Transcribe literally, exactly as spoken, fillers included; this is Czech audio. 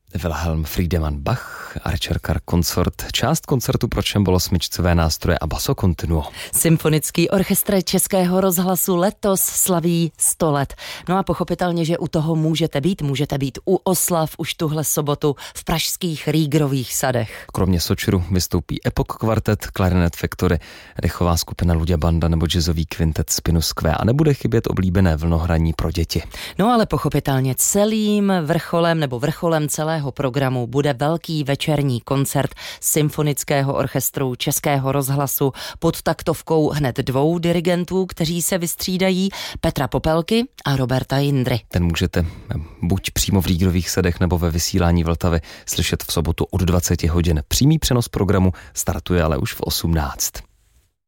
Wilhelm Friedemann Bach, Archer Consort, část koncertu pro čembalo, smyčcové nástroje a basso continuo. Symfonický orchestr Českého rozhlasu letos slaví sto let. No a pochopitelně, že u toho můžete být, můžete být u oslav už tuhle sobotu v pražských Rýgrových sadech. Kromě Sočiru vystoupí Epoch kvartet, Clarinet Factory, dechová skupina Luďa Banda nebo jazzový kvintet Spinus Q a nebude chybět oblíbené vlnohraní pro děti. No ale pochopitelně celým vrcholem nebo vrcholem celého programu bude velký večerní koncert Symfonického orchestru Českého rozhlasu pod taktovkou hned dvou dirigentů, kteří se vystřídají, Petra Popelky a Roberta Jindry. Ten můžete buď přímo v Rýgrových sadech nebo ve vysílání Vltavy slyšet v sobotu od dvaceti hodin. Přímý přenos programu startuje ale už v osmnáct.